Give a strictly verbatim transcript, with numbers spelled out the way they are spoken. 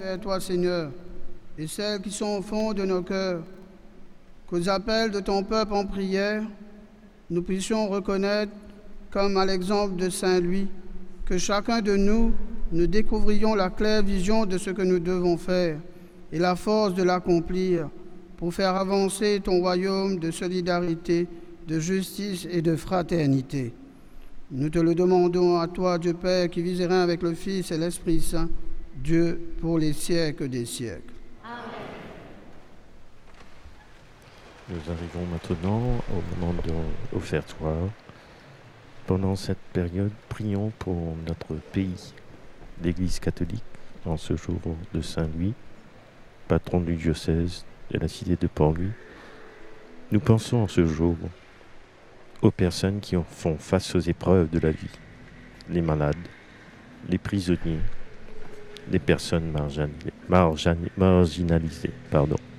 vers toi, Seigneur, et celles qui sont au fond de nos cœurs, qu'aux appels de ton peuple en prière, nous puissions reconnaître, comme à l'exemple de Saint Louis, que chacun de nous, nous découvrions la claire vision de ce que nous devons faire et la force de l'accomplir pour faire avancer ton royaume de solidarité, de justice et de fraternité. Nous te le demandons à toi, Dieu Père, qui vis et règne avec le Fils et l'Esprit Saint, Dieu pour les siècles des siècles. Amen. Nous arrivons maintenant au moment de l'offertoire. Pendant cette période, prions pour notre pays, l'Église catholique, en ce jour de Saint-Louis, patron du diocèse de la cité de Port-Louis. Nous pensons en ce jour aux personnes qui font face aux épreuves de la vie, les malades, les prisonniers, les personnes marginalisées, marginalisées, pardon.